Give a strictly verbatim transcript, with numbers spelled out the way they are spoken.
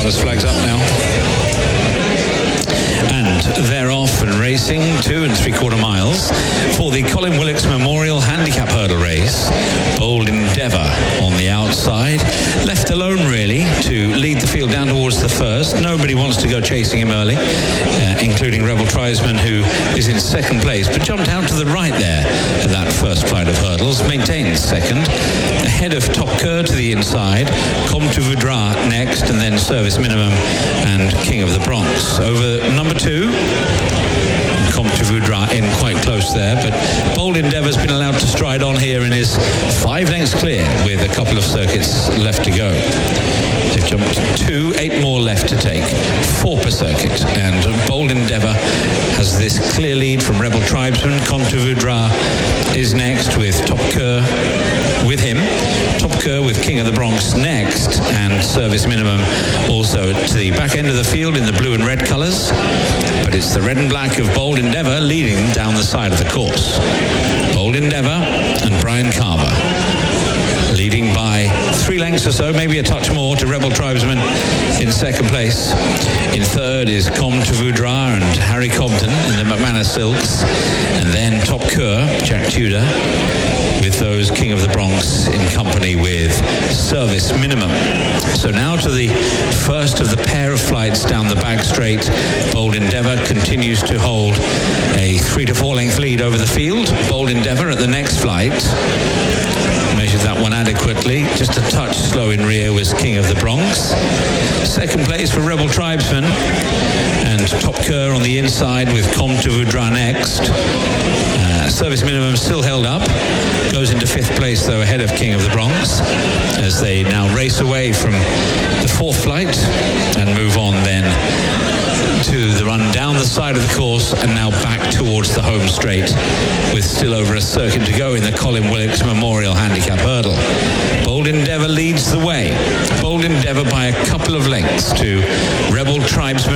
Colours flags up now. And they're off and racing two and three quarter miles for the Colin Willicks Memorial Handicap Hurdle Race. Bold Endeavour on the outside, left alone really to lead the field down towards the first. Nobody wants to go chasing him early, uh, including Rebel Tribesman, who is in second place, but jumped out to the right there at that first flight of hurdles, maintains second. Ahead of Top Kerr to the inside, Comme tu voudras next, and then Service Minimum and King of the Bronx. Over number two, Comme tu voudras in quite close there, but Bold Endeavour's been allowed to stride on here and is five lengths clear with a couple of circuits left to go. They've jumped two, eight more left to take, four per circuit, and Bold Endeavour has this clear lead from Rebel Tribesman. Comme tu voudras is next with Top Kerr with him. Top Kerr with King of the Bronx next, and Service Minimum also to the back end of the field in the blue and red colours. But it's the red and black of Bold Endeavour leading down the side of the course. Bold Endeavour and Brian Carver leading by three lengths or so, maybe a touch more, to Rebel Tribesman in second place. In third is Comme tu voudras and Harry Cobden in the McManus Silks, and then Top Kerr, Jack Tudor, with those King of the Bronx in company with Service Minimum. So now to the first of the pair of flights down the back straight. Bold Endeavour continues to hold a three to four length lead over the field. Bold Endeavour at the next flight measured that one adequately. Just a touch slow in rear was King of the Bronx. Second place for Rebel Tribesman, and Top Kerr on the inside with Comme tu voudras next. Uh, Service Minimum still held up, goes into fifth place though ahead of King of the Bronx as they now race away from the fourth flight and move on then to the run down the side of the course and now back towards the home straight with still over a circuit to go in the Colin Willicks Memorial Handicap Hurdle. Bold Endeavour leads the way. Bold Endeavour by a couple of lengths to Rebel Tribesman